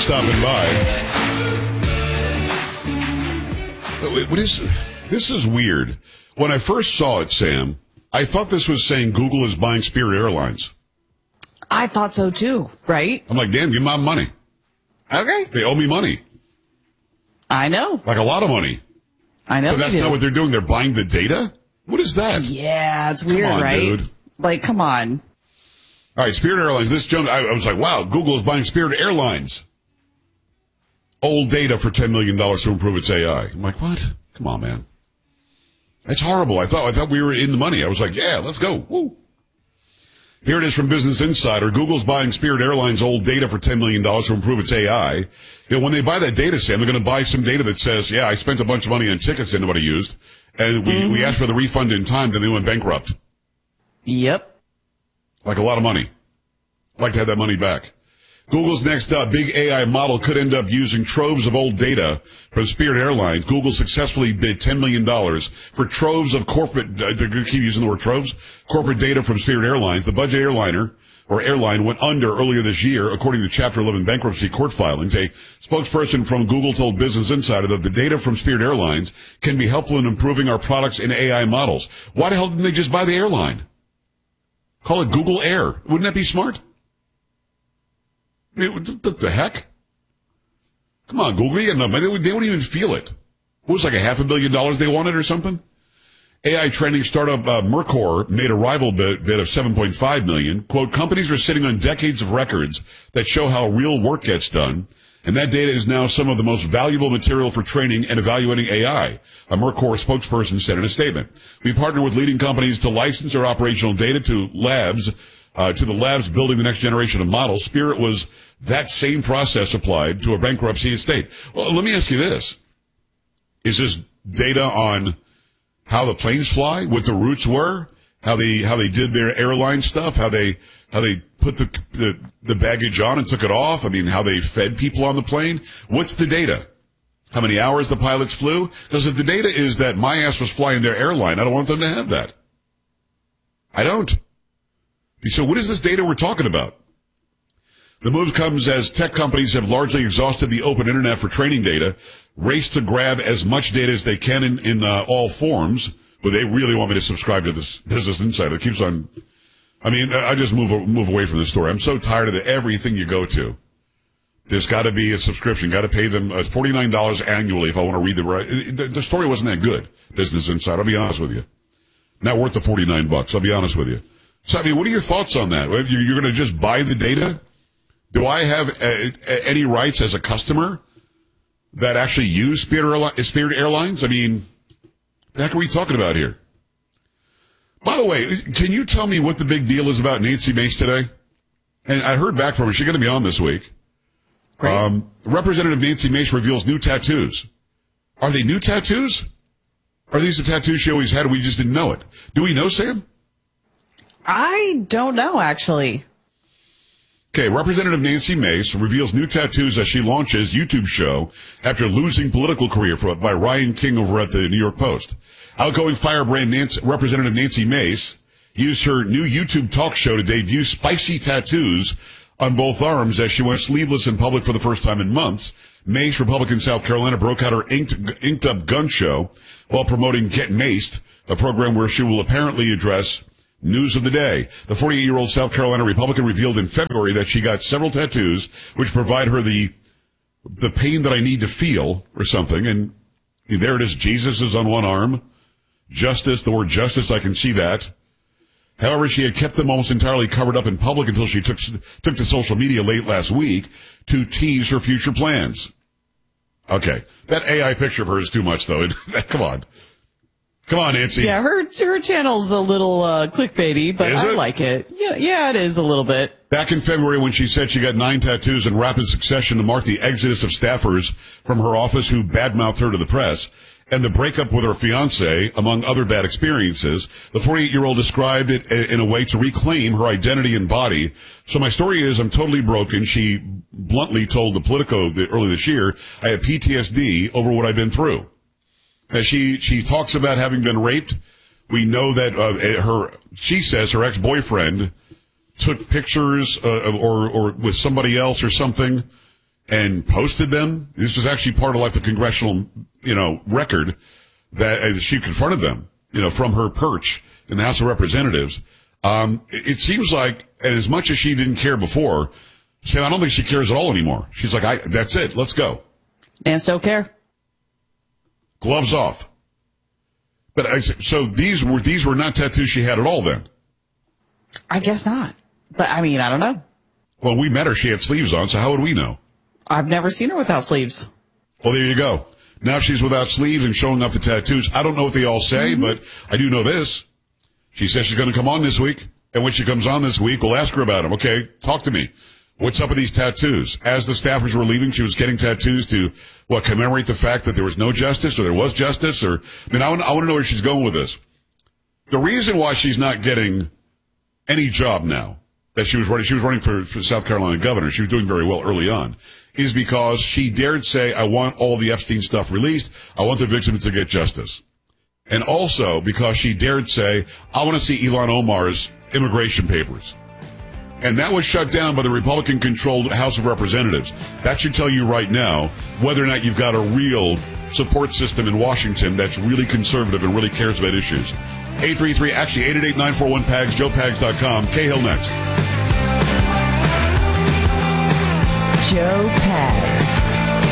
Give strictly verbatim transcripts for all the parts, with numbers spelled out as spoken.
stopping by. What is, this is weird. When I first saw it, Sam, I thought this was saying Google is buying Spirit Airlines. I thought so too, right? I'm like, damn, give me my money. Okay. They owe me money. I know. Like a lot of money. I know. But that's not what they're doing. They're buying the data? What is that? Yeah, it's weird, come on, right? Dude. Like, come on. All right, Spirit Airlines. This jumped. I, I was like, wow, Google is buying Spirit Airlines. Old data for ten million dollars to improve its A I. I'm like, what? Come on, man. That's horrible. I thought I thought we were in the money. I was like, yeah, let's go. Woo. Here it is from Business Insider. Google's buying Spirit Airlines old data for ten million dollars to improve its A I. You know, when they buy that data, Sam, they're going to buy some data that says, yeah, I spent a bunch of money on tickets that nobody used, and we, mm-hmm. we asked for the refund in time, then they went bankrupt. Yep. Like a lot of money. I'd like to have that money back. Google's next uh, big A I model could end up using troves of old data from Spirit Airlines. Google successfully bid ten million dollars for troves of corporate, uh, they're going to keep using the word troves, corporate data from Spirit Airlines. The budget airliner, or airline, went under earlier this year, according to Chapter eleven bankruptcy court filings. A spokesperson from Google told Business Insider that the data from Spirit Airlines can be helpful in improving our products and A I models. Why the hell didn't they just buy the airline? Call it Google Air. Wouldn't that be smart? I mean, what the heck? Come on, Google, you got enough money. They wouldn't even feel it. What was it, like a half a billion dollars they wanted or something? A I training startup uh, Mercor made a rival bid, bid of seven point five million dollars. Quote, companies are sitting on decades of records that show how real work gets done, and that data is now some of the most valuable material for training and evaluating A I, a Mercor spokesperson said in a statement. We partner with leading companies to license our operational data to labs, Uh, to the labs building the next generation of models. Spirit was that same process applied to a bankruptcy estate. Well, let me ask you this. Is this data on how the planes fly, what the routes were, how they, how they did their airline stuff, how they, how they put the, the, the baggage on and took it off? I mean, how they fed people on the plane? What's the data? How many hours the pilots flew? Because if the data is that my ass was flying their airline, I don't want them to have that. I don't. So what is this data we're talking about? The move comes as tech companies have largely exhausted the open internet for training data, race to grab as much data as they can in, in uh, all forms, but they really want me to subscribe to this Business Insider. It keeps on, I mean, I just move move away from this story. I'm so tired of the, everything you go to. There's got to be a subscription, got to pay them uh, forty-nine dollars annually if I want to read the right. The, the story wasn't that good, Business Insider. I'll be honest with you. Not worth the forty-nine bucks. I'll be honest with you. So, I mean, what are your thoughts on that? You're going to just buy the data? Do I have uh, any rights as a customer that actually use Spirit Airlines? I mean, what the heck are we talking about here? By the way, can you tell me what the big deal is about Nancy Mace today? And I heard back from her. She's going to be on this week. Great. Um, Representative Nancy Mace reveals new tattoos. Are they new tattoos? Are these the tattoos she always had and we just didn't know it? Do we know, Sam? I don't know, actually. Okay, Representative Nancy Mace reveals new tattoos as she launches YouTube show after losing political career for, by Ryan King over at the New York Post. Outgoing firebrand Nancy, Representative Nancy Mace used her new YouTube talk show to debut spicy tattoos on both arms as she went sleeveless in public for the first time in months. Mace, Republican South Carolina, broke out her inked, inked up gun show while promoting Get Maced, a program where she will apparently address news of the day. The forty-eight-year-old South Carolina Republican revealed in February that she got several tattoos which provide her the the pain that I need to feel or something. And there it is. Jesus is on one arm. Justice, the word justice, I can see that. However, she had kept them almost entirely covered up in public until she took took to social media late last week to tease her future plans. Okay. That A I picture of her is too much, though. Come on. Come on, Nancy. Yeah, her her channel's a little uh, clickbaity, but I like it. Yeah, yeah, it is a little bit. Back in February when she said she got nine tattoos in rapid succession to mark the exodus of staffers from her office who badmouthed her to the press, and the breakup with her fiancé, among other bad experiences, the forty-eight-year-old described it in a way to reclaim her identity and body. So my story is, I'm totally broken. She bluntly told the Politico earlier this year, I have P T S D over what I've been through. As she, she talks about having been raped. We know that uh, her, she says her ex-boyfriend took pictures uh, or, or with somebody else or something and posted them. This was actually part of like the congressional, you know, record that uh, she confronted them, you know, from her perch in the House of Representatives. Um, it, it seems like, and as much as she didn't care before, Sam, I don't think she cares at all anymore. She's like, I, that's it. Let's go. Fans don't care. Gloves off. But I, so these were, these were not tattoos she had at all then. I guess not. But I mean, I don't know. Well, we met her. She had sleeves on. So how would we know? I've never seen her without sleeves. Well, there you go. Now she's without sleeves and showing off the tattoos. I don't know what they all say, mm-hmm. but I do know this. She says she's going to come on this week. And when she comes on this week, we'll ask her about them. Okay, talk to me. What's up with these tattoos? As the staffers were leaving, she was getting tattoos to, what, commemorate the fact that there was no justice or there was justice? Or, I mean, I want, I want to know where she's going with this. The reason why she's not getting any job now, that she was running, she was running for, for South Carolina governor, she was doing very well early on, is because she dared say, I want all the Epstein stuff released. I want the victims to get justice. And also because she dared say, I want to see Ilhan Omar's immigration papers. And that was shut down by the Republican-controlled House of Representatives. That should tell you right now whether or not you've got a real support system in Washington that's really conservative and really cares about issues. eight three three, actually, eight eight eight, nine four one, P A G S, joe pags dot com. Cahill next. Joe Pags.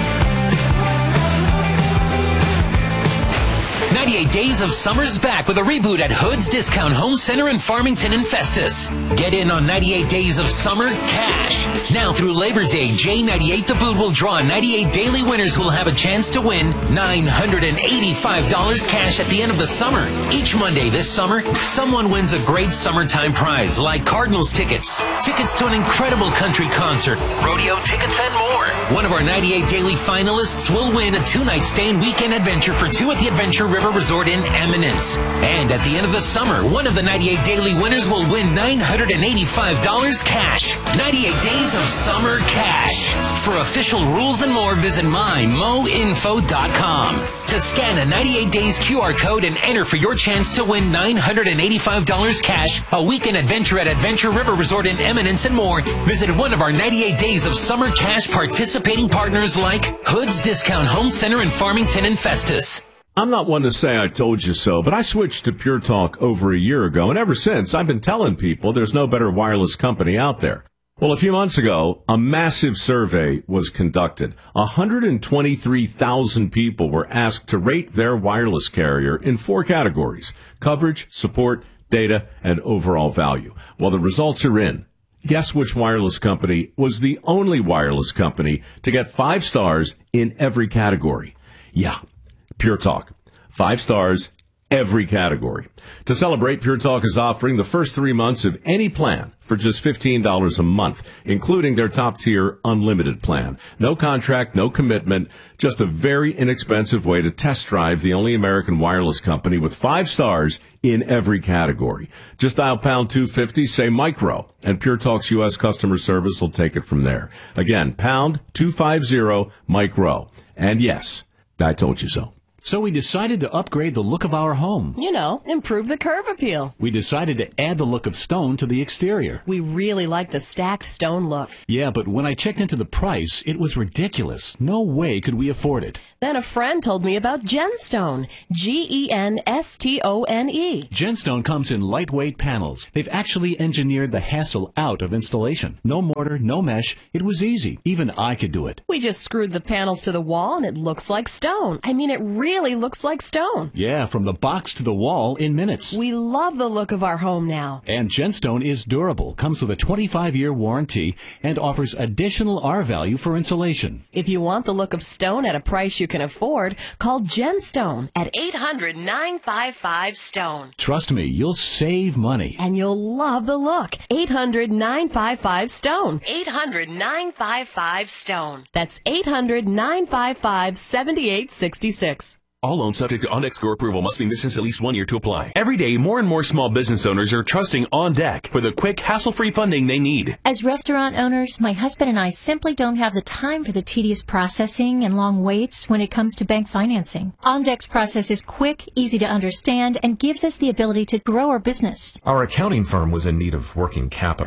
ninety-eight Days of Summer's back with a reboot at Hood's Discount Home Center in Farmington and Festus. Get in on ninety-eight Days of Summer cash. Now through Labor Day, J ninety-eight The Boot will draw ninety-eight daily winners who will have a chance to win nine hundred eighty-five dollars cash at the end of the summer. Each Monday this summer, someone wins a great summertime prize like Cardinals tickets, tickets to an incredible country concert, rodeo tickets, and more. One of our ninety-eight daily finalists will win a two-night stay and weekend adventure for two at the Adventure River Resort in Eminence. And at the end of the summer, one of the ninety-eight daily winners will win nine hundred eighty-five dollars cash. ninety-eight Days of Summer cash. For official rules and more, visit my mo info dot com. To scan a ninety-eight days Q R code and enter for your chance to win nine hundred eighty-five dollars cash, a weekend adventure at Adventure River Resort in Eminence, and more, visit one of our ninety-eight Days of Summer cash participating partners like Hood's Discount Home Center in Farmington and Festus. I'm not one to say I told you so, but I switched to Pure Talk over a year ago, and ever since, I've been telling people there's no better wireless company out there. Well, a few months ago, a massive survey was conducted. one hundred twenty-three thousand people were asked to rate their wireless carrier in four categories: coverage, support, data, and overall value. Well, the results are in. Guess which wireless company was the only wireless company to get five stars in every category? Yeah. Pure Talk. Five stars, every category. To celebrate, Pure Talk is offering the first three months of any plan for just fifteen dollars a month, including their top-tier unlimited plan. No contract, no commitment, just a very inexpensive way to test drive the only American wireless company with five stars in every category. Just dial pound two fifty, say micro, and Pure Talk's U S customer service will take it from there. Again, pound two fifty, micro. And yes, I told you so. So we decided to upgrade the look of our home. You know, improve the curve appeal. We decided to add the look of stone to the exterior. We really like the stacked stone look. Yeah, but when I checked into the price, it was ridiculous. No way could we afford it. Then a friend told me about Genstone. G E N S T O N E. Genstone comes in lightweight panels. They've actually engineered the hassle out of installation. No mortar, no mesh. It was easy. Even I could do it. We just screwed the panels to the wall and it looks like stone. I mean, it really looks like stone. Yeah, from the box to the wall in minutes. We love the look of our home now. And Genstone is durable, comes with a twenty-five year warranty, and offers additional R value for insulation. If you want the look of stone at a price you can afford, call Genstone at eight hundred, nine five five, STONE. Trust me, you'll save money. And you'll love the look. eight hundred, nine five five, STONE. eight hundred, nine five five, STONE. That's eight hundred, nine five five, seven eight six six. All loans subject to OnDeck score approval must be in business at least one year to apply. Every day, more and more small business owners are trusting OnDeck for the quick, hassle-free funding they need. As restaurant owners, my husband and I simply don't have the time for the tedious processing and long waits when it comes to bank financing. OnDeck's process is quick, easy to understand, and gives us the ability to grow our business. Our accounting firm was in need of working capital.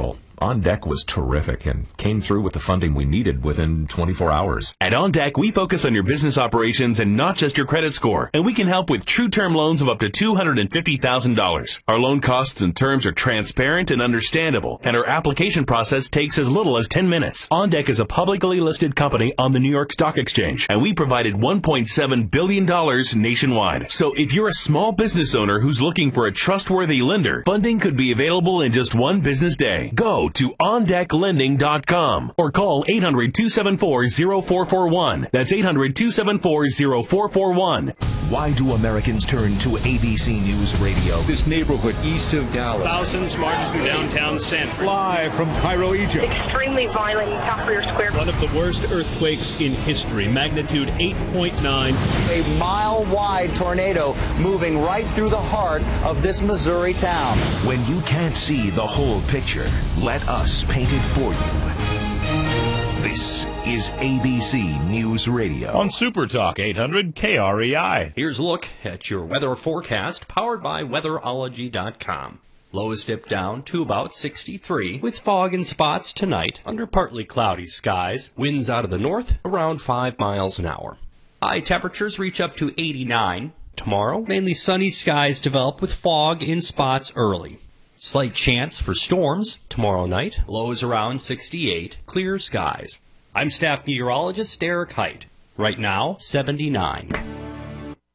On Deck was terrific and came through with the funding we needed within twenty-four hours. At On Deck, we focus on your business operations and not just your credit score. And we can help with true term loans of up to two hundred fifty thousand dollars. Our loan costs and terms are transparent and understandable, and our application process takes as little as ten minutes. On Deck is a publicly listed company on the New York Stock Exchange, and we provided one point seven billion dollars nationwide. So if you're a small business owner who's looking for a trustworthy lender, funding could be available in just one business day. Go to on deck lending dot com or call eight hundred, two seven four, zero four four one. That's eight hundred, two seven four, zero four four one. Why do Americans turn to A B C News Radio? This neighborhood east of Dallas. Thousands march through downtown Sanford. Live from Cairo, Egypt. Extremely violent in Tahrir Square. One of the worst earthquakes in history, magnitude eight point nine. A mile-wide tornado moving right through the heart of this Missouri town. When you can't see the whole picture, let us paint it for you. This is A B C News Radio. On Super Talk eight hundred K R E I. Here's a look at your weather forecast powered by weatherology dot com. Lows dip down to about sixty-three with fog in spots tonight under partly cloudy skies. Winds out of the north around five miles an hour. High temperatures reach up to eighty-nine. Tomorrow, mainly sunny skies develop with fog in spots early. Slight chance for storms tomorrow night. Lows around sixty-eight. Clear skies. I'm staff meteorologist Derek Height. Right now, seventy-nine.